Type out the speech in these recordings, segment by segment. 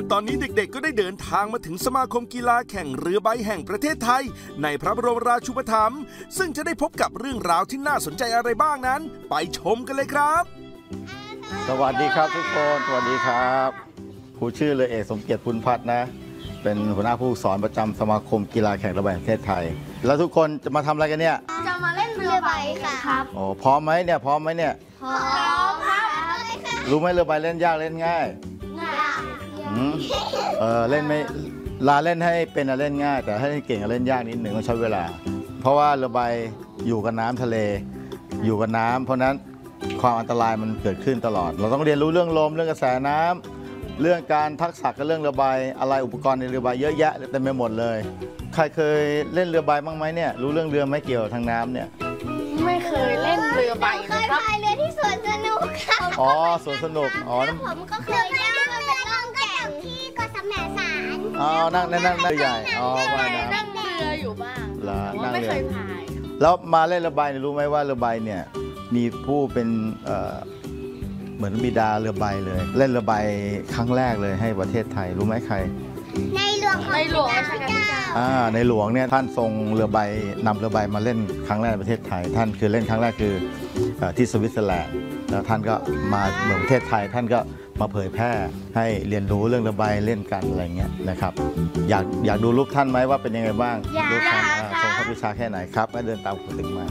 และตอนนี้เด็กๆก็ได้เดินทางมาถึงสมาคมกีฬาแข่งเรือใบแห่งประเทศไทยในพระบรมราชูปถัมภ์ซึ่งจะได้พบกับเรื่องราวที่น่าสนใจอะไรบ้างนั้นไปชมกันเลยครับสวัสดีครับทุกคนสวัสดีครับครูชื่อเรือเอกสมเกียรติพุนพัฒน์นะเป็นหัวหน้าผู้สอนประจำสมาคมกีฬาแข่งเรือใบแห่งประเทศไทยแล้วทุกคนจะมาทำอะไรกันเนี่ยจะมาเล่นเรือใบค่ะครับโอ้พร้อมไหมเนี่ยพร้อมไหมเนี่ยพร้อมครับรู้ไหมเรือใบเล่นยากเล่นง่ายเล่นไม่เล่นให้เป็นเล่นง่ายแต่ให้เก่งเล่นยากนิดหนึ่งต้องใช้เวลาเพราะว่าเรือใบอยู่กับน้ำทะเลอยู่กับน้ำเพราะนั้นความอันตรายมันเกิดขึ้นตลอดเราต้องเรียนรู้เรื่องลมเรื่องกระแสน้ำเรื่องการทักษะกับเรื่องเรือใบอะไรอุปกรณ์ในเรือใบเยอะแยะเต็มไปหมดเลยใครเคยเล่นเรือใบบ้างไหมเนี่ยรู้เรื่องเรือไหมเกี่ยวทางน้ำเนี่ยไม่เคยเล่นเรือใบเลยครับเคยพายเรือที่สวนสนุกครับอ๋อสวนสนุกอ๋อผมก็เคยนั่งเรือล่องแก่งที่เกาะแสมสารอ๋อนั่งเรือใหญ่อ๋อว่ายน้ำนั่งเรืออยู่บ้างแต่ว่าไม่เคยพายแล้วมาเล่นเรือใบรู้ไหมว่าเรือใบเนี่ยมีผู้เป็นเหมือนบิดาเรือใบเลยเล่นเรือใบครั้งแรกเลยให้ประเทศไทยรู้ไหมใครในหลวงรัชกาลที่9 ในหลวงเนี่ยท่านทรงเรือใบนำเรือใบมาเล่นครั้งแรกในประเทศไทยท่านคือเล่นครั้งแรกคือที่สวิตเซอร์แลนด์แล้วท่านก็มาเมืองประเทศไทยท่านก็มาเผยแพร่ให้เรียนรู้เรื่องเรือใบเล่นกันอะไรเงี้ยนะครับอยากดูรูปท่านไหมว่าเป็นยังไงบ้างรูปท่านทรงพระวิชาแค่ไหนครับก็เดินตามคุณถึงมา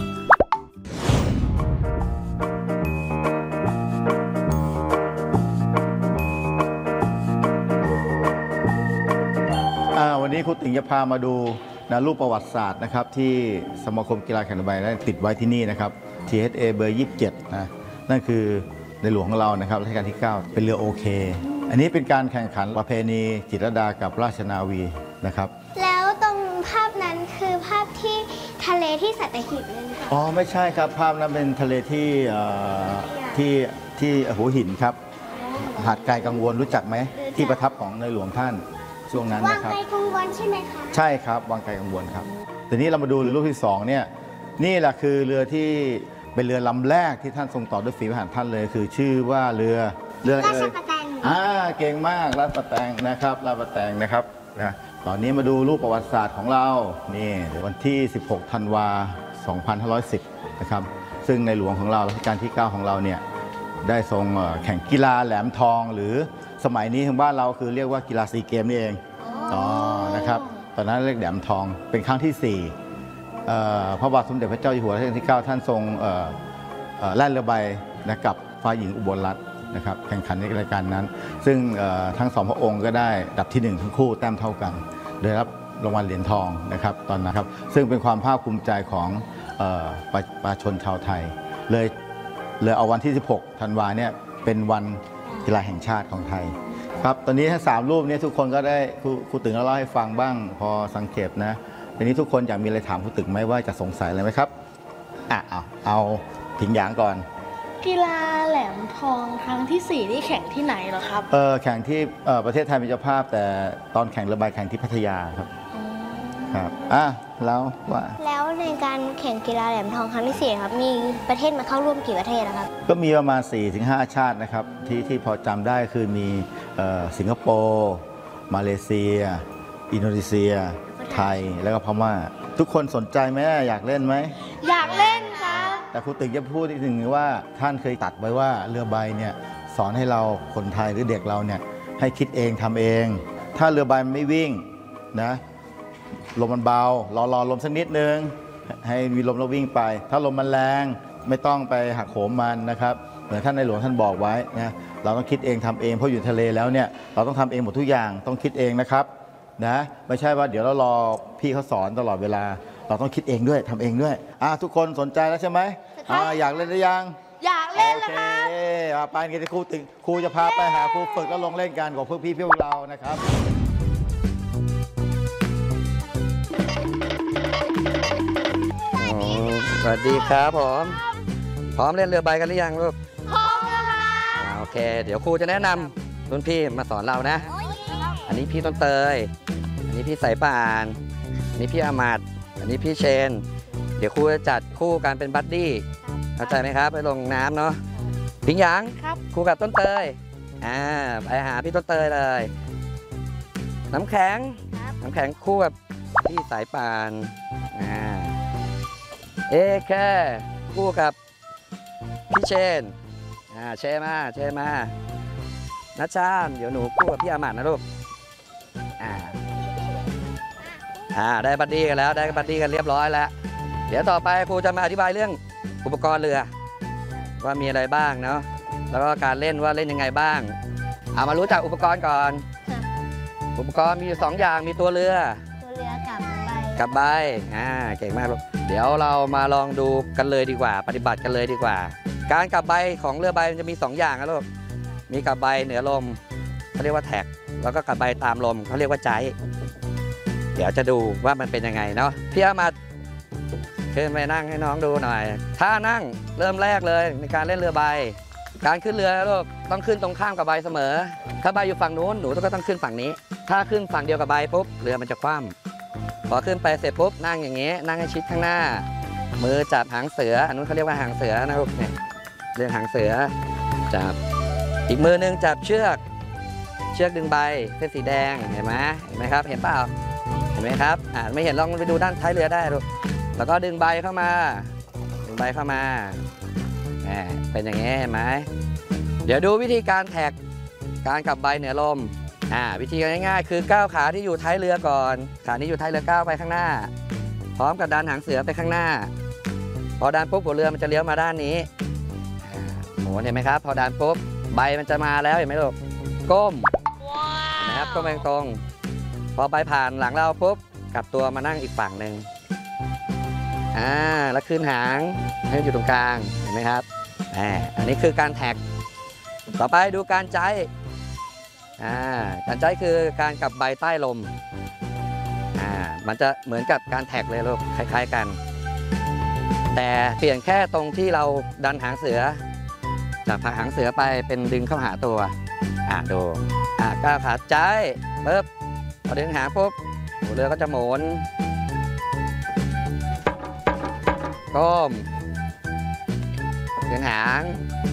วันนี้ครูติ๋งจะพามาดูรูปประวัติศาสตร์นะครับที่สมาคมกีฬาแข่งเรือใบได้ติดไว้ที่นี่นะครับ THA เบอร์ 27นะนั่นคือในหลวงของเรานะครับรัชกาลที่ 9เป็นเรือโอเคอันนี้เป็นการแข่งขันประเพณีจิตรลดากับราชนาวีนะครับแล้วตรงภาพนั้นคือภาพที่ทะเลที่สัตหีบเลยค่ะอ๋อไม่ใช่ครับภาพนั้นเป็นทะเลที่หัวหินครับหาดไกลกังวลรู้จักไหมที่ประทับของในหลวงท่านช่วงนั้นนะครับวังไกลกังวลใช่ไหมคะใช่ครับวังไกลกังวลครับทีนี้เรามาดูรูปที่2เนี่ยนี่แหละคือเรือที่เป็นเรือลำแรกที่ท่านทรงต่อด้วยฝีพระหัตถ์ท่านเลยคือชื่อว่าเรือราชประแตงเก่งมากราชประแตงนะครับราชประแตงนะครับนะตอนนี้มาดูรูปประวัติศาสตร์ของเรานี่วันที่16ธันวา2510นะครับซึ่งในหลวงของเรารัชกาลที่9ของเราเนี่ยได้ทรงแข่งกีฬาแหลมทองหรือสมัยนี้ทางบ้านเราคือเรียกว่ากีฬาซีเกมนี่เองนะครับตอนนั้นเรียกแหลมทองเป็นครั้งที่4พระบาทสมเด็จพระเจ้าอยู่หัวรัชกาลที่9ท่านทรงแล่นเรือใบนะกับฝ่ายหญิงอุบลรัตน์นะครับแข่งขันในรายการนั้นซึ่งทั้ง2พระองค์ก็ได้อันดับที่1ทั้งคู่แต้มเท่ากันได้รับรางวัลเหรียญทองนะครับตอนนั้นครับซึ่งเป็นความภาคภูมิใจของประชาชนชาวไทยเลยเอาวันที่16ธันวาเนี่ยเป็นวันกีฬาแห่งชาติของไทยครับตอนนี้ทั้ง3รูปนี้ทุกคนก็ได้ครูตึงเล่าให้ฟังบ้างพอสังเกตนะทีนี้ทุกคนอยากมีอะไรถามครูตึงไหมว่าจะสงสัยอะไรไหมครับเอาผิงหยางก่อนกีฬาแหลมทองครั้งที่4นี่แข่งที่ไหนเหรอครับแข่งที่ประเทศไทยเป็นเจ้าภาพแต่ตอนแข่งเรือใบแข่งที่พัทยาครับครับแล้วในการแข่งกีฬาแหลมทองครั้งที่4ครับมีประเทศมาเข้าร่วมกี่ประเทศนะครับก็มีประมาณ 4-5 ชาตินะครับที่พอจำได้คือมีสิงคโปร์มาเลเซียอินโดนีเซียไทยแล้วก็พม่าทุกคนสนใจไหมอยากเล่นไหมอยากเล่นครับแต่ครูตึงจะพูดอีกหนึ่งว่าท่านเคยตัดไว้ว่าเรือใบเนี่ยสอนให้เราคนไทยหรือเด็กเราเนี่ยให้คิดเองทำเองถ้าเรือใบไม่วิ่งนะลมมันเบารอลมสักนิดนึงให้มีลมแล้ววิ่งไปถ้าลมมันแรงไม่ต้องไปหักโหมมันนะครับเหมือนท่านในหลวงท่านบอกไว้นะเราต้องคิดเองทำเองเพราะอยู่ทะเลแล้วเนี่ยเราต้องทำเองหมดทุกอย่างต้องคิดเองนะครับนะไม่ใช่ว่าเดี๋ยวเรารอพี่เขาสอนตลอดเวลาเราต้องคิดเองด้วยทำเองด้วยทุกคนสนใจแล้วใช่ไหมอยากเล่นหรือยังอยากเล่นแล้วครับไปกันที่ครูจะพาไปหาครูฝึกแล้วลงเล่นกันกับพวกพี่พวกเรานะครับสวัสดีครับผมพร้อมเล่นเรือใบกันหรือยังลูกพร้อมแล้วค่ะโอเคเดี๋ยวครูจะแนะนำรุ่นพี่มาสอนเรานะอันนี้พี่ต้นเตยอันนี้พี่สายป่านอันนี้พี่อามาดอันนี้พี่เชนเดี๋ยวครูจะจัดคู่กันเป็นบัดดี้เข้าใจไหมครับไปลงน้ำเนาะพิงหยางครูกับต้นเตยไปหาพี่ต้นเตยเลยน้ำแข็งน้ำแข็งคู่กับพี่สายป่านเอแค่คู่กับพี่เชนเชมานัชชาเดี๋ยวหนูคู่กับพี่อามาดนะลูกได้บัดดี้กันแล้วได้บัดดี้กันเรียบร้อยแล้วเดี๋ยวต่อไปครูจะมาอธิบายเรื่องอุปกรณ์เรือว่ามีอะไรบ้างเนาะแล้วก็การเล่นว่าเล่นยังไงบ้างเอามารู้จักอุปกรณ์ก่อนอุปกรณ์มีอยู่2อย่างมีตัวเรือกับใบเก่งมากลูกเดี๋ยวเรามาลองดูกันเลยดีกว่าปฏิบัติกันเลยดีกว่าการกับใบของเรือใบมันจะมี2อย่างนะลูกมีกับใบเหนือลมเขาเรียกว่าแท็กแล้วก็กับใบตามลมเขาเรียกว่าไจเดี๋ยวจะดูว่ามันเป็นยังไงเนาะพี่อามาขึ้นไปนั่งให้น้องดูหน่อยถ้านั่งเริ่มแรกเลยในการเล่นเรือใบการขึ้นเรือลูกต้องขึ้นตรงข้ามกับใบเสมอถ้าใบอยู่ฝั่งนู้นหนูก็ต้องขึ้นฝั่งนี้ถ้าขึ้นฝั่งเดียวกับใบปุ๊บเรือมันจะคว่ำพอขึ้นไปเสร็จปุ๊บนั่งอย่างนี้นั่งให้ชิดข้างหน้ามือจับหางเสืออันนู้นเขาเรียกว่าหางเสือนะลูกเนี่ยเรื่องหางเสือจับอีกมือนึงจับเชือกดึงใบเส้นสีแดงเห็นไหมครับเห็นเปล่าเห็นไหมครับไม่เห็นลองไปดูด้านท้ายเรือได้ลูกแล้วก็ดึงใบเข้ามาเป็นอย่างนี้เห็นไหมเดี๋ยวดูวิธีการแท็กการกับใบเหนือลมวิธีการง่ายๆคือก้าวขาที่อยู่ท้ายเรือก่อนขานี้อยู่ท้ายเรือก้าวไปข้างหน้าพร้อมกับดันหางเสือไปข้างหน้าพอดันปุ๊บหัวเรือมันจะเลี้ยวมาด้านนี้หมุนเห็นไหมครับพอดันปุ๊บใบมันจะมาแล้วเห็นไหมลูกก้มนะครับก้มไปตรงพอใบผ่านหลังเราปุ๊บกลับตัวมานั่งอีกฝั่งหนึ่งแล้วขึ้นหางให้อยู่ตรงกลางเห็นไหมครับอันนี้คือการแท็กต่อไปดูการไจการไจคือการกับใบใต้ลมมันจะเหมือนกับการแท็กเลยลูกคล้ายๆกันแต่เปลี่ยนแค่ตรงที่เราดันหางเสือจากผลักหางเสือไปเป็นดึงเข้าหาตัวดูก้าวขาไจปุ๊บพอดึงหางปุ๊บหัวเรือก็จะหมุนก้มคืนหาง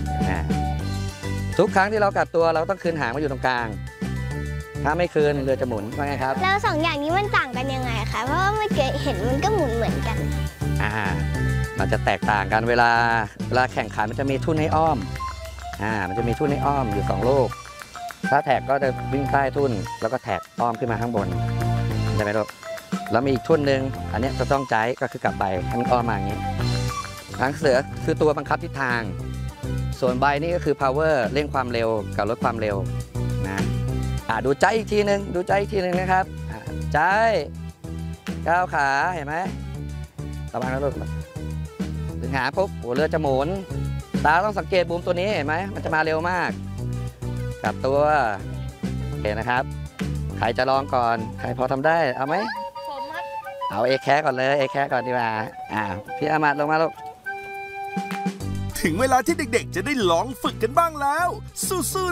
ทุกครั้งที่เรากลับตัวเราต้องคืนหางมาอยู่ตรงกลางถ้าไม่คืนเรือจะหมุนว่าไงครับแล้ว2อย่างนี้มันต่างกันยังไงคะเพราะว่าเมื่อกี้เห็นมันก็หมุนเหมือนกันมันจะแตกต่างกันเวลาแข่งขันมันจะมีทุ่นให้อ้อมมันจะมีทุ่นให้อ้อมอยู่2ลูกถ้าแท็กก็จะวิ่งใต้ทุ่นแล้วก็แท็กอ้อมขึ้นมาข้างบนใช่ไหมลูกแล้วมีอีกทุ่นหนึ่งอันนี้จะต้องใจก็คือกลับใบให้มันอ้อมมาอย่างนี้หางเสือคือตัวบังคับทิศทางส่วนใบนี่ก็คือ power เร่งความเร็วกับลดความเร็วนะดูใจอีกทีหนึ่งนะครับใจก้าวขาเห็นไหมระวังนะลูกดึงหาปุ๊บหัวเรือจะหมุนตาต้องสังเกตบูมตัวนี้เห็นไหมมันจะมาเร็วมากกลับตัวโอเคนะครับใครจะลองก่อนใครพอทำได้เอาไหมผมครับเอาเอแคก่อนเลยเอแคก่อนดีกว่าพี่อามาดลงมาลูกถึงเวลาที่เด็กๆจะได้ลองฝึกกันบ้างแล้วสู้